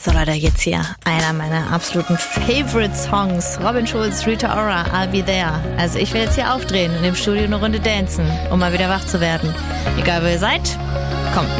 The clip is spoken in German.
So Leute, jetzt hier einer meiner absoluten Favorite Songs. Robin Schulz, Rita Ora, I'll Be There. Also ich will jetzt hier aufdrehen und im Studio eine Runde dancen, um mal wieder wach zu werden. Egal wo ihr seid, kommt mit.